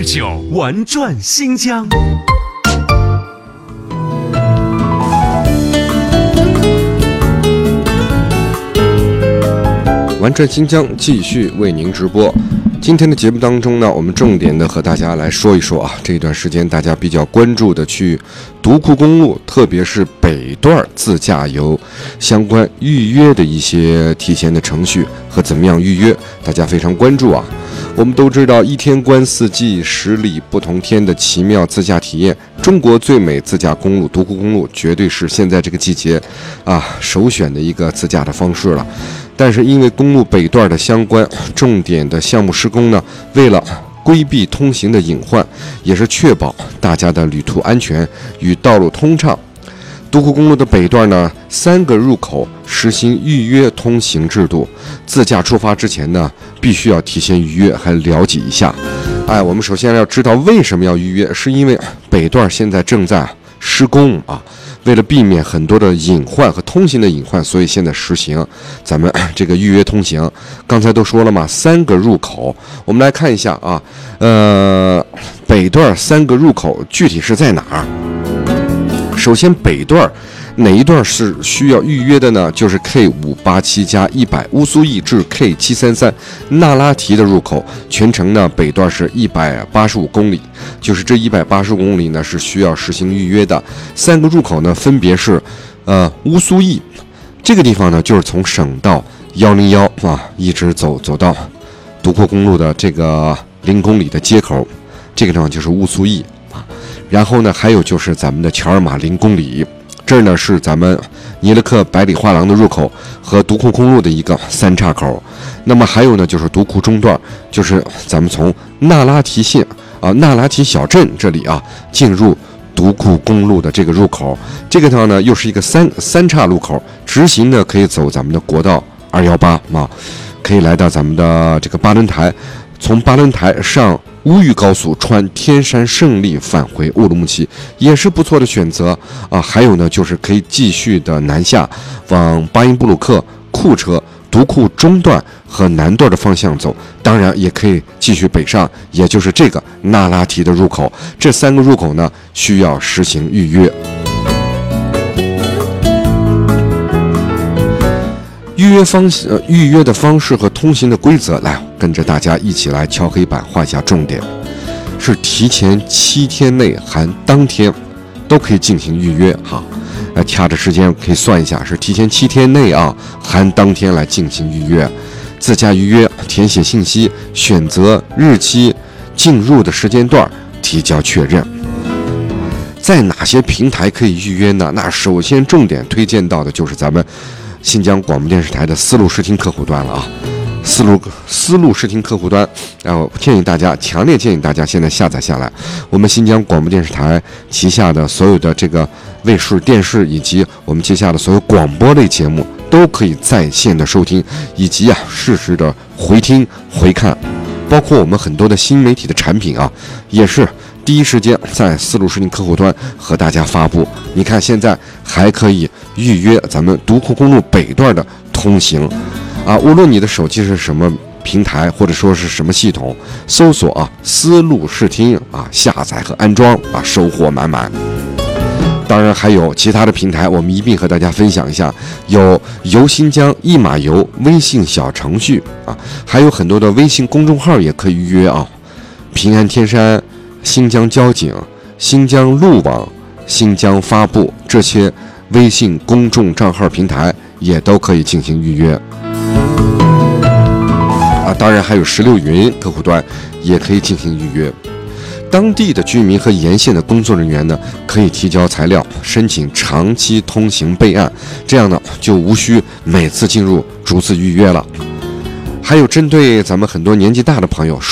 929玩转新疆。 玩转新疆继续为您直播。今天的节目当中呢，我们重点的和大家来说一说这段时间大家比较关注的去独库公路，特别是北段自驾游相关预约的一些提前的程序和怎么样预约，大家非常关注啊。我们都知道一天观四季，10里不同天的奇妙自驾体验，中国最美自驾公路独库公路绝对是现在这个季节首选的一个自驾的方式了。但是因为公路北段的相关重点的项目施工呢，为了规避通行的隐患，也是确保大家的旅途安全与道路通畅，独库公路的北段呢，3个入口实行预约通行制度。自驾出发之前呢，必须要提前预约，还了解一下。我们首先要知道为什么要预约，是因为北段现在正在施工为了避免很多的隐患和通行的隐患，所以现在实行咱们这个预约通行。刚才都说了嘛，3个入口，我们来看一下北段3个入口具体是在哪儿？首先北段哪一段是需要预约的呢？就是 K587+100 乌苏驿至 K733 那拉提的入口，全程呢北段是185公里，就是这185公里呢是需要实行预约的。3个入口呢分别是乌苏驿这个地方呢，就是从省道101一直走到独库公路的这个0公里的街口，这个地方就是乌苏驿然后呢还有就是咱们的乔尔玛0公里，这儿呢是咱们尼勒克百里画廊的入口和独库公路的一个3岔口。那么还有呢就是独库中段，就是咱们从那拉提县那拉提小镇这里进入独库公路的这个入口。这个地方呢又是一个三岔路口，直行呢可以走咱们的国道218可以来到咱们的这个巴伦台，从巴伦台上乌玉高速穿天山胜利返回乌鲁木齐，也是不错的选择还有呢就是可以继续的南下往巴音布鲁克、库车、独库中段和南段的方向走，当然也可以继续北上，也就是这个那拉提的入口。这3个入口呢需要实行预约。预约的方式和通行的规则，来跟着大家一起来敲黑板画一下重点。是提前7天内含当天都可以进行预约来掐着时间可以算一下，是提前7天内含当天来进行预约。自驾预约，填写信息，选择日期，进入的时间段，提交确认。在哪些平台可以预约呢？那首先重点推荐到的就是咱们新疆广播电视台的丝路视听客户端了丝路视听客户端，然后强烈建议大家现在下载下来。我们新疆广播电视台旗下的所有的这个卫视、电视以及我们旗下的所有广播类节目都可以在线的收听，以及适时的回听回看，包括我们很多的新媒体的产品也是第一时间在丝路视听客户端和大家发布。你看现在还可以预约咱们独库公路北段的通行无论你的手机是什么平台或者说是什么系统，搜索丝路视听下载和安装收获满满。当然还有其他的平台，我们一并和大家分享一下，有游新疆、一马游微信小程序还有很多的微信公众号也可以预约平安天山、新疆交警、新疆路网、新疆发布，这些微信公众账号平台也都可以进行预约当然还有16云客户端也可以进行预约。当地的居民和沿线的工作人员呢，可以提交材料申请长期通行备案，这样呢就无需每次进入逐次预约了。还有针对咱们很多年纪大的朋友，